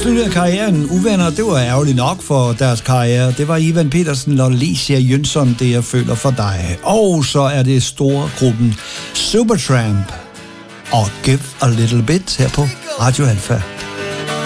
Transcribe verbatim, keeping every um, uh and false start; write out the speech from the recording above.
afsluttede karrieren uvenner. Det var ærgerligt nok for deres karriere. Det var Ivan Pedersen og Lecia Jønsson, det jeg føler for dig. Og så er det store gruppen Supertramp og Give a Little Bit her på Radio Alpha.